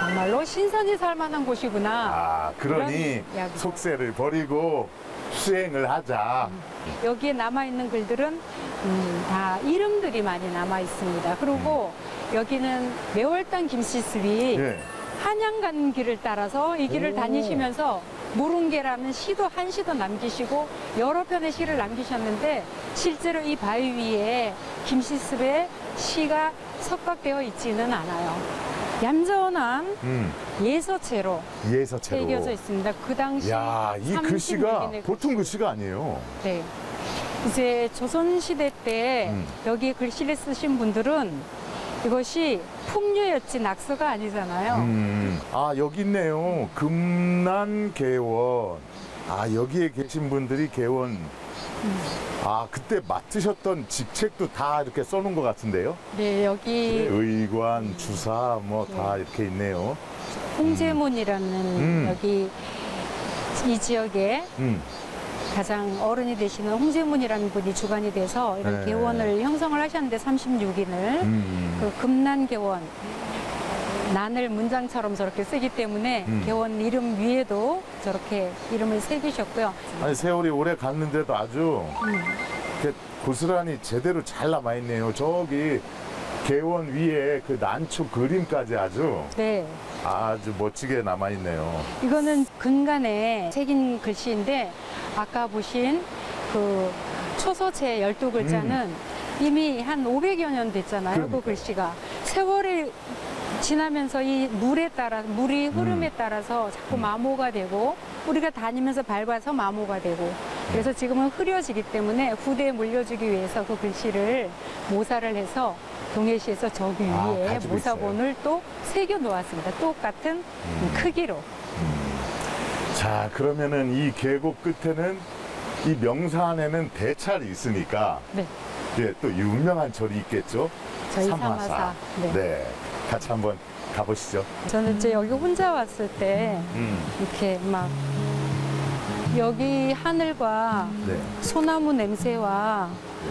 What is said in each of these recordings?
정말로 신선히 살만한 곳이구나. 아, 그러니 이런 이야기죠. 속세를 버리고 수행을 하자. 여기에 남아있는 글들은 다 이름들이 많이 남아있습니다. 그리고 여기는 매월당 김씨습이 예. 한양 가는 길을 따라서 이 길을 오. 다니시면서 무릉계라는 시도 한 시도 남기시고 여러 편의 시를 남기셨는데 실제로 이 바위 위에 김씨습의 시가 석각되어 있지는 않아요. 얌전한 예서체로 예서체로. 새겨져 있습니다. 그 당시 야, 이 글씨가 36인의 보통 글씨가 아니에요. 네. 이제 조선시대 때 여기 글씨를 쓰신 분들은 이것이 풍류였지 낙서가 아니잖아요. 아, 여기 있네요. 금난개원. 아, 여기에 계신 분들이 개원. 아, 그때 맡으셨던 직책도 다 이렇게 써놓은 것 같은데요? 네, 여기 의관, 주사, 뭐 다 이렇게 있네요. 홍제문이라는 여기 이 지역에 가장 어른이 되시는 홍제문이라는 분이 주관이 돼서 이런 네. 개원을 형성을 하셨는데 36인을 그 금난개원 난을 문장처럼 저렇게 쓰기 때문에 개원 이름 위에도 저렇게 이름을 새기셨고요. 아니, 세월이 오래 갔는데도 아주 이렇게 고스란히 제대로 잘 남아있네요. 저기 개원 위에 그 난초 그림까지 네. 아주 멋지게 남아있네요. 이거는 근간에 새긴 글씨인데 아까 보신 그 초서체 12글자는 이미 한 500여 년 됐잖아요. 그 글씨가. 세월이 지나면서 이 물에 따라 물이 흐름에 따라서 자꾸 마모가 되고 우리가 다니면서 밟아서 마모가 되고 그래서 지금은 흐려지기 때문에 후대에 물려주기 위해서 그 글씨를 모사를 해서 동해시에서 저기 위에 가지고 모사본을 또 새겨 놓았습니다. 똑같은 크기로. 자, 그러면은 이 계곡 끝에는 이 명산에는 대찰이 있으니까 네. 예, 또 유명한 절이 있겠죠? 저희 삼화사. 네. 같이 한번 가보시죠. 저는 이제 여기 혼자 왔을 때 이렇게 막 여기 하늘과 네. 소나무 냄새와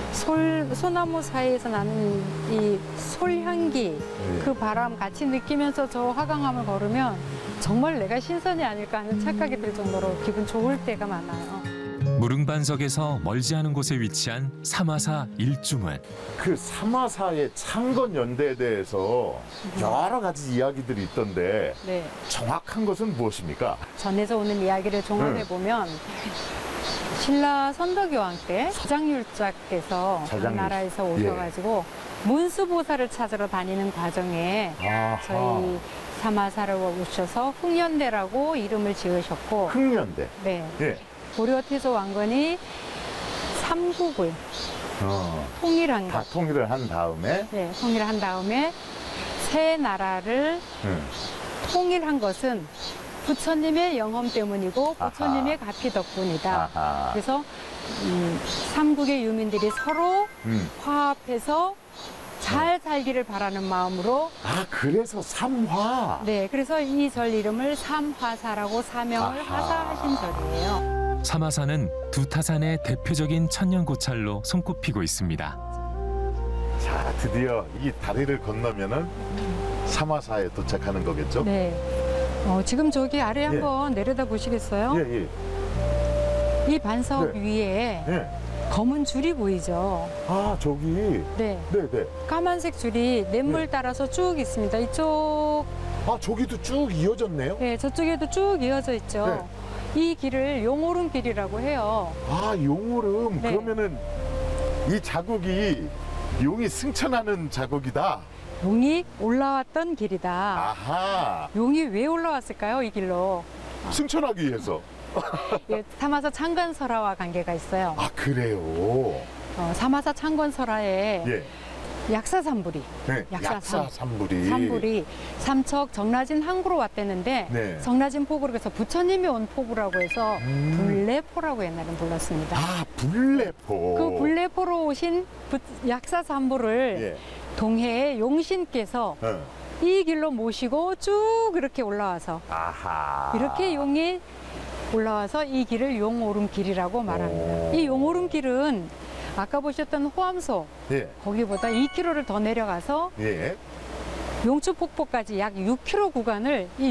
소나무 사이에서 나는 이 솔향기 그 바람 같이 느끼면서 저 화강암을 걸으면 정말 내가 신선이 아닐까 하는 착각이 들 정도로 기분 좋을 때가 많아요. 무릉반석에서 멀지 않은 곳에 위치한 삼화사 일주문. 그 삼화사의 창건 연대에 대해서 여러 가지 이야기들이 있던데 네. 정확한 것은 무엇입니까? 전에서 오는 이야기를 종합해 보면 신라 선덕여왕 때 자장율자께서 나라에서 오셔가지고 문수보살을 찾으러 다니는 과정에 아하. 저희 삼화사를 오셔서 흥년대라고 이름을 지으셨고 흥년대. 네. 예. 고려 태조 왕건이 삼국을 통일한 다 것. 통일을 한 다음에 네, 통일을 한 다음에 세 나라를 통일한 것은 부처님의 영험 때문이고 부처님의 가피 덕분이다. 아하. 그래서 삼국의 유민들이 서로 화합해서 잘 살기를 바라는 마음으로 아, 그래서 삼화. 네, 그래서 이 절 이름을 삼화사라고 사명을 하사하신 절이에요. 삼화사는 두 타산의 대표적인 천년고찰로 손꼽히고 있습니다. 자, 드디어 이 다리를 건너면은 삼화사에 도착하는 거겠죠? 네. 지금 저기 아래 한번 내려다 보시겠어요? 예, 예. 이 반석 네. 위에 예. 검은 줄이 보이죠? 아, 저기. 네. 네, 네. 까만색 줄이 냇물 따라서 쭉 있습니다. 이쪽, 아, 저기도 쭉 이어졌네요. 네, 저쪽에도 쭉 이어져 있죠. 이 길을 용오름길이라고 해요. 아, 용오름. 네. 그러면은 이 자국이 용이 승천하는 자국이다. 용이 올라왔던 길이다. 아하. 용이 왜 올라왔을까요, 이 길로? 승천하기 위해서. 예, 삼화사 창건설화와 관계가 있어요. 아, 그래요. 삼화사 창건설화에 예. 약사삼불이, 네. 약사 삼불이. 삼불이 삼척 정라진 항구로 왔댔는데 네. 정라진 포구로 해서 부처님이 온 포구라고 해서 불례포라고 옛날엔 불렀습니다. 아, 불례포. 그 불례포로 오신 약사삼불을 동해의 용신께서 이 길로 모시고 쭉 이렇게 올라와서 아하. 이렇게 용이 올라와서 이 길을 용오름길이라고 말합니다. 이 용오름길은 아까 보셨던 호암소 거기보다 2km를 더 내려가서 용추폭포까지 약 6km 구간을 이